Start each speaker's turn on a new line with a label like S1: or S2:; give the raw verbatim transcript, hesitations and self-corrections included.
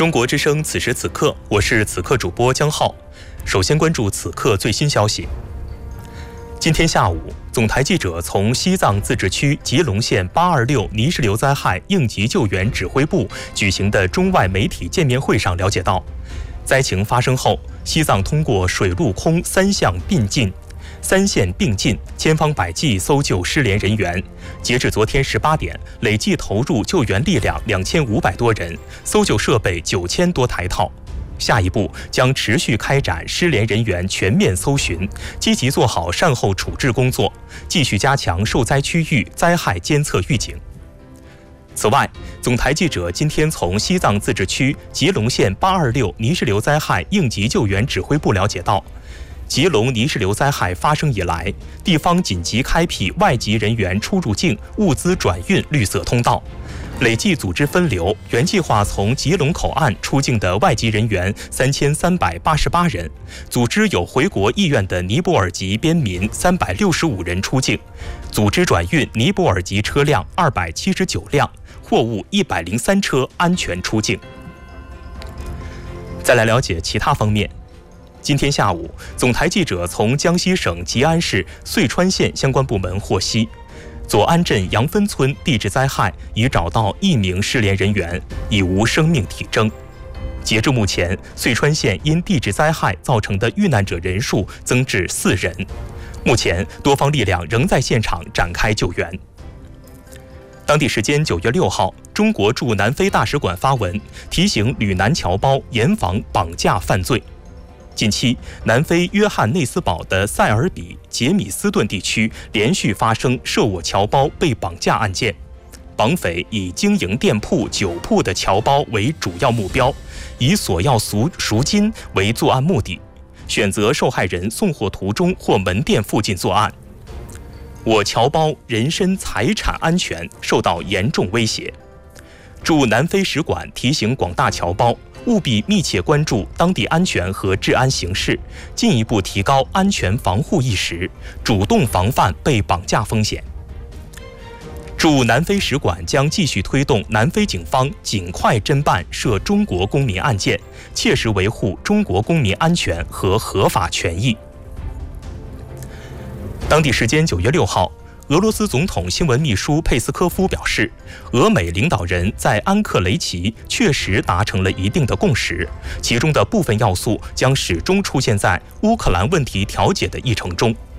S1: 中国之声此时此刻，我是此刻主播江浩。首先关注此刻最新消息。今天下午，总台记者从西藏自治区吉隆县八二六泥石流灾害应急救援指挥部举行的中外媒体见面会上了解到，灾情发生后，西藏通过水陆空三项并进。三线并进，千方百计搜救失联人员。截至昨天十八点，累计投入救援力量两千五百多人，搜救设备九千多台套。下一步将持续开展失联人员全面搜寻，积极做好善后处置工作，继续加强受灾区域灾害监测预警。此外，总台记者今天从西藏自治区吉隆县八二六泥石流灾害应急救援指挥部了解到，吉隆泥石流灾害发生以来，地方紧急开辟外籍人员出入境、物资转运绿色通道，累计组织分流原计划从吉隆口岸出境的外籍人员三千三百八十八人，组织有回国意愿的尼泊尔籍边民三百六十五人出境，组织转运尼泊尔籍车辆二百七十九辆，货物一百零三车安全出境。再来了解其他方面。今天下午，总台记者从江西省吉安市遂川县相关部门获悉，左安镇杨分村地质灾害已找到一名失联人员，已无生命体征。截至目前，遂川县因地质灾害造成的遇难者人数增至四人。目前，多方力量仍在现场展开救援。当地时间九月六号，中国驻南非大使馆发文提醒旅南侨胞严防绑架犯罪。近期，南非约翰内斯堡的塞尔比杰米斯顿地区连续发生涉沃侨胞被绑架案件，绑匪以经营店铺、酒铺的侨胞为主要目标，以索要赎赎金为作案目的，选择受害人送货途中或门店附近作案。我侨胞人身财产安全受到严重威胁。驻南非使馆提醒广大侨胞务必密切关注当地安全和治安形势，进一步提高安全防护意识，主动防范被绑架风险。驻南非使馆将继续推动南非警方尽快侦办涉中国公民案件，切实维护中国公民安全和合法权益。当地时间九月六号，俄罗斯总统新闻秘书佩斯科夫表示，俄美领导人在安克雷奇确实达成了一定的共识，其中的部分要素将始终出现在乌克兰问题调解的议程中。